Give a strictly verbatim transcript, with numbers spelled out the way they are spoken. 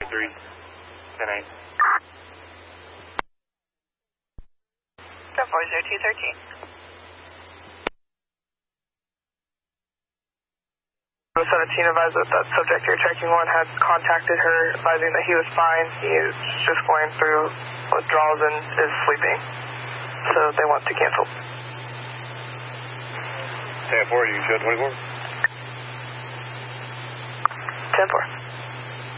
three, ten eight. ten four zero two thirteen. seventeen advised that that subject you're checking on had contacted her, advising that he was fine. He is just going through withdrawals and is sleeping. So they want to cancel. ten four, you show twenty-four? ten four.